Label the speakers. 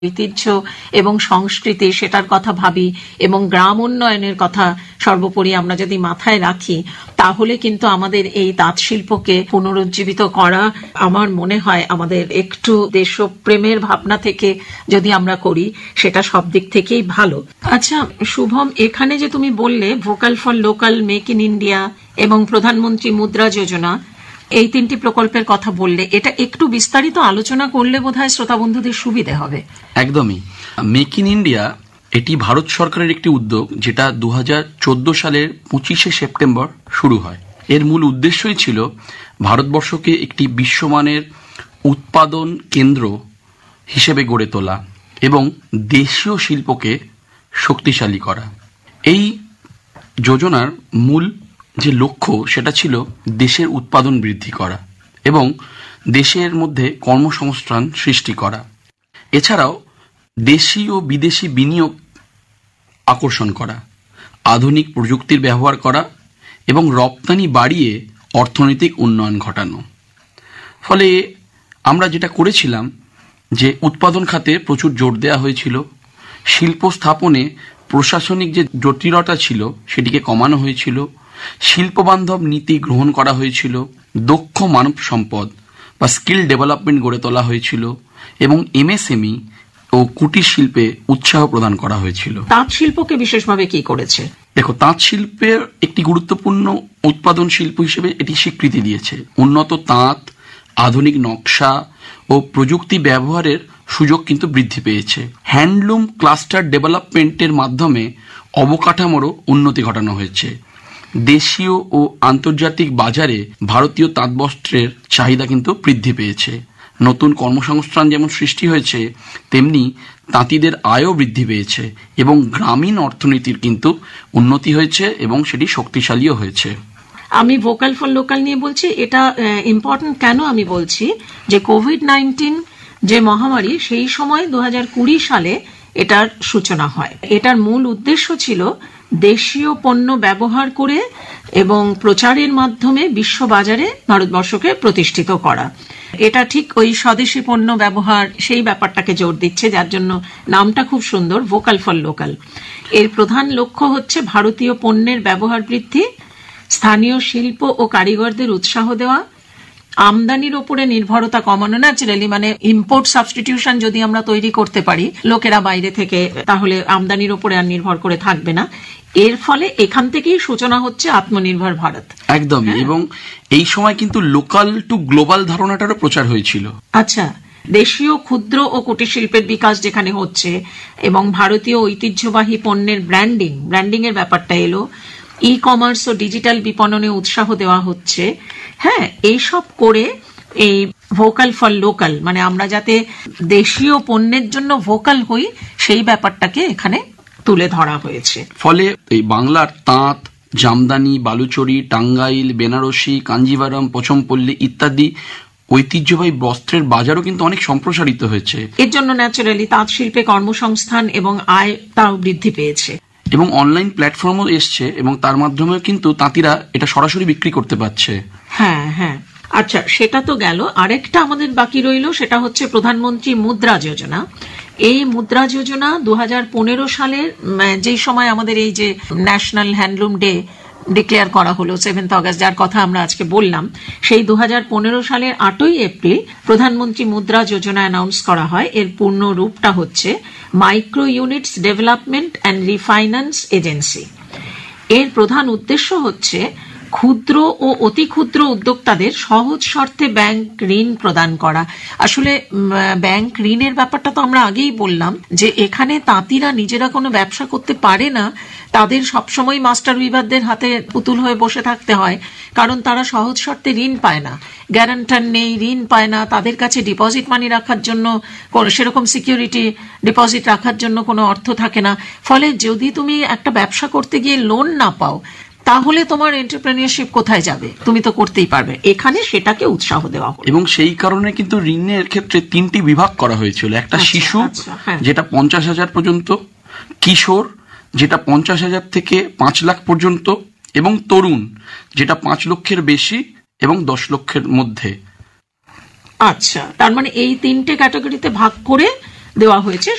Speaker 1: ঐতিহ্য এবং সংস্কৃতি সেটার কথা ভাবি এবং গ্রাম উন্নয়নের কথা সর্বোপরি আমরা যদি মাথায় রাখি, তাহলে কিন্তু আমাদের এই তাঁত শিল্পকে পুনরুজ্জীবিত করা আমার মনে হয় আমাদের একটু দেশপ্রেমের ভাবনা থেকে যদি আমরা করি সেটা সব দিক থেকেই ভালো। আচ্ছা শুভম, এখানে যে তুমি বললে vocal for local, make in India এবং প্রধানমন্ত্রী মুদ্রা যোজনা, এই তিনটি প্রকল্পের কথা বললে, এটা একটু বিস্তারিত আলোচনা করলে বোধহয় শ্রোতা বন্ধুদের সুবিধে হবে।
Speaker 2: একদমই। মেক ইন ইন্ডিয়া এটি ভারত সরকারের একটি উদ্যোগ যেটা 2014 সালের 25শে সেপ্টেম্বর শুরু হয়। এর মূল উদ্দেশ্যই ছিল ভারতবর্ষকে একটি বিশ্বমানের উৎপাদন কেন্দ্র হিসেবে গড়ে তোলা এবং দেশীয় শিল্পকে শক্তিশালী করা। এই যোজনার মূল যে লক্ষ্য সেটা ছিল দেশের উৎপাদন বৃদ্ধি করা এবং দেশের মধ্যে কর্মসংস্থান সৃষ্টি করা। এছাড়াও দেশি ও বিদেশি বিনিয়োগ আকর্ষণ করা, আধুনিক প্রযুক্তির ব্যবহার করা এবং রপ্তানি বাড়িয়ে অর্থনৈতিক উন্নয়ন ঘটানো। ফলে আমরা যেটা করেছিলাম যে উৎপাদন খাতে প্রচুর জোর দেওয়া হয়েছিল, শিল্প স্থাপনে প্রশাসনিক যে জটিলতা ছিল সেটিকে কমানো হয়েছিল, শিল্পবান্ধব নীতি গ্রহণ করা হয়েছিল, দক্ষ মানব সম্পদ বা স্কিল ডেভেলপমেন্ট গড়ে তোলা হয়েছিল এবং এমএসএমই ও কুটির শিল্পে উৎসাহ প্রদান করা হয়েছিল।
Speaker 1: তাঁত শিল্পকে বিশেষভাবে কি করেছে?
Speaker 2: দেখো, তাঁত শিল্পের একটি গুরুত্বপূর্ণ উৎপাদন শিল্প হিসেবে এটি স্বীকৃতি দিয়েছে। উন্নত তাঁত, আধুনিক নকশা ও প্রযুক্তি ব্যবহারের সুযোগ কিন্তু বৃদ্ধি পেয়েছে। হ্যান্ডলুম ক্লাস্টার ডেভেলপমেন্টের মাধ্যমে অবকাঠামোরও উন্নতি ঘটানো হয়েছে। দেশীয় ও আন্তর্জাতিক বাজারে ভারতীয় তাঁত বস্ত্রের চাহিদা কিন্তু বৃদ্ধি পেয়েছে। নতুন কর্মসংস্থান যেমন সৃষ্টি হয়েছে, তেমনি তাঁতিদের আয়ও বৃদ্ধি পেয়েছে এবং গ্রামীণ অর্থনীতির কিন্তু উন্নতি হয়েছে এবং সেটি শক্তিশালীও হয়েছে।
Speaker 1: আমি ভোকাল ফর লোকাল নিয়ে বলছি, এটা ইম্পর্টেন্ট কেন আমি বলছি যে কোভিড-19 যে মহামারী, সেই সময় 2020 সালে এটার সূচনা হয়। এটার মূল উদ্দেশ্য ছিল দেশীয় পণ্য ব্যবহার করে এবং প্রচারের মাধ্যমে বিশ্ববাজারে ভারতবর্ষকে প্রতিষ্ঠিত করা। এটা ঠিক ওই স্বদেশী পণ্য ব্যবহার সেই ব্যাপারটাকে জোর দিচ্ছে, যার জন্য নামটা খুব সুন্দর, ভোকাল ফর লোকাল। এর প্রধান লক্ষ্য হচ্ছে ভারতীয় পণ্যের ব্যবহার বৃদ্ধি, স্থানীয় শিল্প ও কারিগরদের উৎসাহ দেওয়া, আমদানির উপরে নির্ভরতা কমানো। ন্যাচারালি মানে ইম্পোর্ট সাবস্টিটিউশন যদি আমরা তৈরি করতে পারি লোকেরা বাইরে থেকে, তাহলে আমদানির উপরে আর নির্ভর করে থাকবে না। এর ফলে এখান থেকেই সূচনা হচ্ছে আত্মনির্ভর ভারত।
Speaker 2: একদমই। এবং এই সময় কিন্তু লোকাল টু গ্লোবাল ধারণাটারও প্রচার হয়েছিল।
Speaker 1: আচ্ছা, দেশীয় ক্ষুদ্র ও কুটির শিল্পের বিকাশ যেখানে হচ্ছে এবং ভারতীয় ঐতিহ্যবাহী পণ্যের ব্র্যান্ডিং এর ব্যাপারটা এলো, ই কমার্স ও ডিজিটাল বিপণনে উৎসাহ দেওয়া হচ্ছে। হ্যাঁ, এইসব করে এই ভোকাল ফর লোকাল মানে আমরা যাতে দেশীয় পণ্যের জন্য ভোকাল হই সেই ব্যাপারটাকে এখানে তুলে ধরা হয়েছে।
Speaker 2: ফলে এই বাংলার তাঁত, জামদানি, বালুচরী, টাঙ্গাইল, বেনারসি, কাঞ্জিভারম, পচমপল্লী ইত্যাদি ঐতিহ্যবাহী বস্ত্রের বাজারও কিন্তু অনেক সম্প্রসারিত হয়েছে।
Speaker 1: এর জন্য ন্যাচারালি তাঁত শিল্পে কর্মসংস্থান এবং আয় তাও বৃদ্ধি পেয়েছে
Speaker 2: এবং অনলাইন প্ল্যাটফর্মও এসছে এবং তার মাধ্যমে কিন্তু তাঁতিরা এটা সরাসরি বিক্রি করতে পারছে।
Speaker 1: হ্যাঁ হ্যাঁ। আচ্ছা, সেটা তো গেল। আরেকটা আমাদের বাকি রইল, সেটা হচ্ছে প্রধানমন্ত্রী মুদ্রা যোজনা। এই মুদ্রা যোজনা 2015 সালের যেই সময় আমাদের এই যে ন্যাশনাল হ্যান্ডলুম ডে ডিক্লেয়ার করা হলো 7 অগস্ট, যার কথা আমরা আজকে বললাম, সেই 2015 সালের 8ই এপ্রিল প্রধানমন্ত্রী মুদ্রা যোজনা অ্যানাউন্স করা হয়। এর পূর্ণ রূপটা হচ্ছে micro units development and refinance agency. এর প্রধান উদ্দেশ্য হচ্ছে ক্ষুদ্র ও অতি ক্ষুদ্র উদ্যোক্তাদের সহজ শর্তে ব্যাংক ঋণ প্রদান করা। আসলে ব্যাংক ঋণের ব্যাপারটা তো আমরা আগেই বললাম যে এখানে তাঁতিরা নিজেরা কোনো ব্যবসা করতে পারে না, তাদের সবসময় মাস্টার উইভারদের হাতে পুতুল হয়ে বসে থাকতে হয়, কারণ তারা সহজ শর্তে ঋণ পায় না, গ্যারান্টার নেই, ঋণ পায় না, তাদের কাছে ডিপোজিট মানি রাখার জন্য সেরকম সিকিউরিটি ডিপোজিট রাখার জন্য কোনো অর্থ থাকে না। ফলে যদি তুমি একটা ব্যবসা করতে গিয়ে লোন না পাও, তাহলে তোমার এন্টারপ্রেনিয়রশিপ কোথায় যাবে? তুমি তো করতেই পারবে। এখানে সেটাকে উৎসাহ দেওয়া হলো
Speaker 2: এবং সেই কারণে কিন্তু ঋণের ক্ষেত্রে 3টি বিভাগ করা হয়েছিল। একটা শিশু যেটা 50,000 পর্যন্ত, কিশোর যেটা 50,000 থেকে 5 লাখ পর্যন্ত এবং তরুণ যেটা 5 লক্ষের বেশি এবং 10 লক্ষের মধ্যে।
Speaker 1: আচ্ছা, তার মানে এই 3টে ক্যাটাগরিতে ভাগ করে দেওয়া হয়েছে